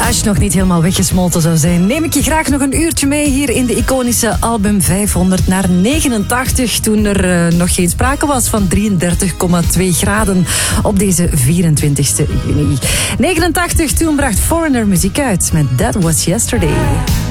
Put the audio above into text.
Als je nog niet helemaal weggesmolten zou zijn, neem ik je graag nog een uurtje mee hier in de iconische album 500 naar 89, toen er nog geen sprake was van 33,2 graden op deze 24 juni. 89, toen bracht Foreigner muziek uit met That Was Yesterday.